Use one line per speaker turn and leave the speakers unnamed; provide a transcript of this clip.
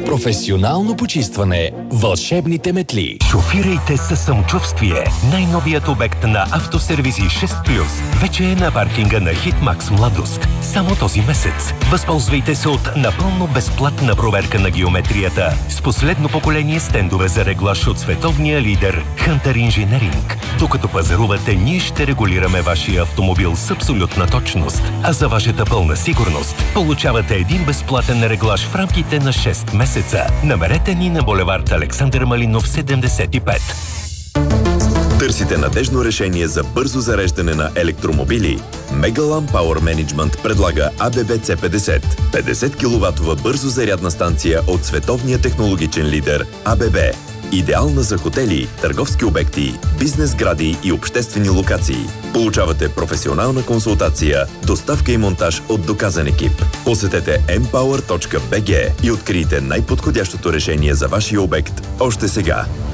Професионално почистване. Вълшебните метли.
Шофирайте със самочувствие. Най-новият обект на Автосервизи 6+. Вече е на паркинга на Хитмакс Младост. Само този месец. Възползвайте се от напълно безплатна проверка на геометрията с последно поколение стендове за реглаж от световния лидер Hunter Engineering. Докато пазарувате, ние ще регулираме вашия автомобил с абсолютна точност. А за вашата пълна сигурност получавате един безплатен реглаж в рамките на 6 месеца. Намерете ни на булевард Александър Малинов 75.
Търсите надежно решение за бързо зареждане на електромобили? Megalan Power Management предлага ABB C50. 50 кВт бързо зарядна станция от световния технологичен лидер ABB. Идеална за хотели, търговски обекти, бизнес сгради и обществени локации. Получавате професионална консултация, доставка и монтаж от доказан екип. Посетете mpower.bg и открийте най-подходящото решение за вашия обект още сега.